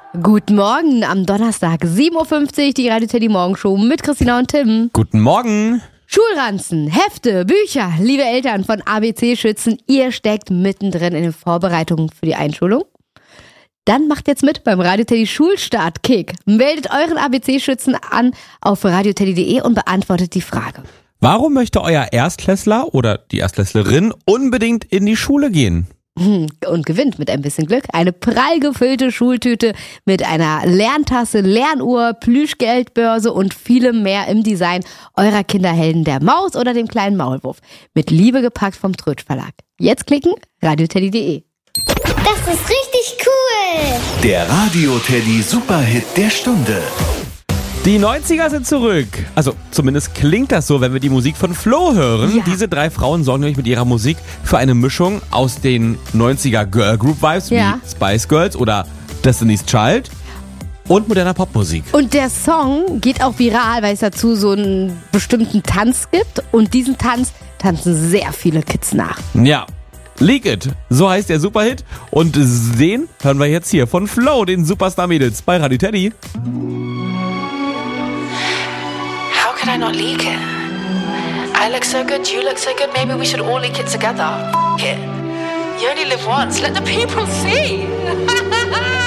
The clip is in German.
Guten Morgen am Donnerstag, 7.50 Uhr, die Radio Teddy Morgenshow mit Christina und Tim. Guten Morgen. Schulranzen, Hefte, Bücher, liebe Eltern von ABC-Schützen, ihr steckt mittendrin in den Vorbereitungen für die Einschulung. Dann macht jetzt mit beim Radio Teddy Schulstart-Kick. Meldet euren ABC-Schützen an auf radioteddy.de und beantwortet die Frage. Warum möchte euer Erstklässler oder die Erstklässlerin unbedingt in die Schule gehen? Und gewinnt mit ein bisschen Glück eine prall gefüllte Schultüte mit einer Lerntasse, Lernuhr, Plüschgeldbörse und vielem mehr im Design eurer Kinderhelden, der Maus oder dem kleinen Maulwurf. Mit Liebe gepackt vom Trötsch Verlag. Jetzt klicken, radioteddy.de. Das ist richtig cool! Der Radio Teddy Superhit der Stunde. Die 90er sind zurück. Also zumindest klingt das so, wenn wir die Musik von Flo hören. Ja. Diese drei Frauen sorgen nämlich mit ihrer Musik für eine Mischung aus den 90er Girl Group Vibes Ja. wie Spice Girls oder Destiny's Child und moderner Popmusik. Und der Song geht auch viral, weil es dazu so einen bestimmten Tanz gibt. Und diesen Tanz tanzen sehr viele Kids nach. Ja. Leak It, so heißt der Superhit. Und den hören wir jetzt hier von Flo, den Superstar-Mädels bei Radio Teddy. How could I not leak it? I look so good, you look so good, maybe we should all leak it together. F it. You only live once, let the people see.